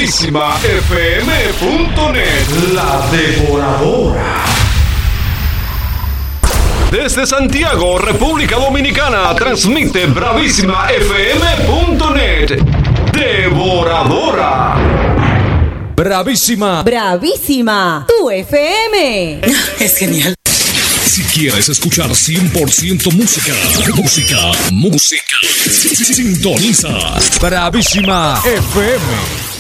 BravísimaFM.net, la devoradora. Desde Santiago, República Dominicana, transmite BravísimaFM.net, devoradora. Bravísima. Bravísima, tu FM. Es genial. Si quieres escuchar 100% música, sintoniza Bravísima FM.